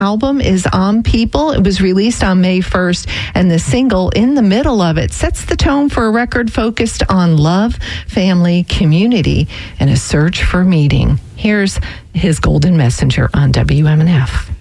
album is On People. It was released on May 1st, and the single In the Middle of It sets the tone for a record focused on love, family, community, and a search for meaning. Here's his Golden Messenger on WMNF.